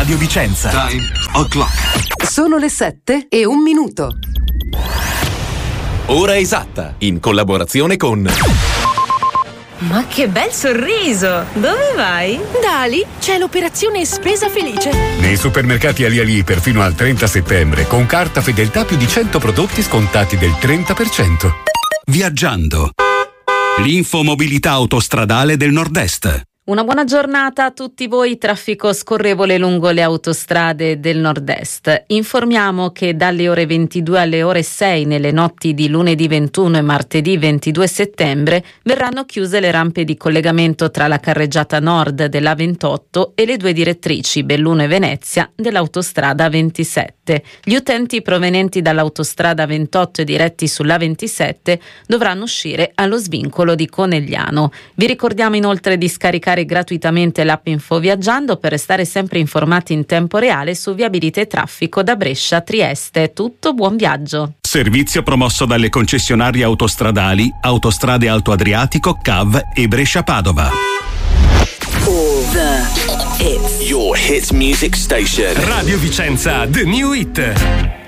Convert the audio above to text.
Radio Vicenza. Time o'clock. Sono le 7:01. Ora esatta, in collaborazione con... Ma che bel sorriso! Dove vai? Da Ali c'è l'operazione Spesa Felice. Nei supermercati Ali perfino al 30 settembre con carta fedeltà più di 100 prodotti scontati del 30%. Viaggiando. L'infomobilità autostradale del Nord-Est. Una buona giornata a tutti voi, traffico scorrevole lungo le autostrade del Nord-Est. Informiamo che dalle ore 22 alle ore 6 nelle notti di lunedì 21 e martedì 22 settembre verranno chiuse le rampe di collegamento tra la carreggiata nord della 28 e le due direttrici Belluno e Venezia dell'autostrada 27. Gli utenti provenienti dall'autostrada 28 e diretti sulla 27 dovranno uscire allo svincolo di Conegliano. Vi ricordiamo inoltre di scaricare gratuitamente l'app Info Viaggiando per restare sempre informati in tempo reale su viabilità e traffico da Brescia a Trieste. Tutto, buon viaggio. Servizio promosso dalle concessionarie autostradali Autostrade Alto Adriatico, CAV e Brescia Padova. All the hits. Your hits music station. Radio Vicenza, The New Hit.